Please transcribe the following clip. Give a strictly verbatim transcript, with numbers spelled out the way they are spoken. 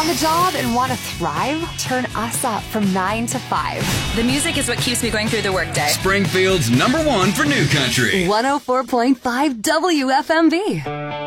on the job and want to thrive? Turn us up from nine to five. The music is what keeps me going through the workday. Springfield's number one for new country. one oh four point five W F M B.